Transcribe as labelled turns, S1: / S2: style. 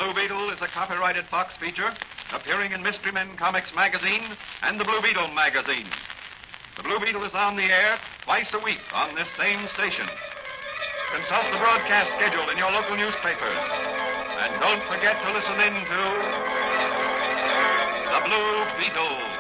S1: Blue Beetle is a copyrighted Fox feature appearing in Mystery Men Comics magazine and the Blue Beetle magazine. The Blue Beetle is on the air twice a week on this same station. Consult the broadcast schedule in your local newspapers. And don't forget to listen in to The Blue Beetle.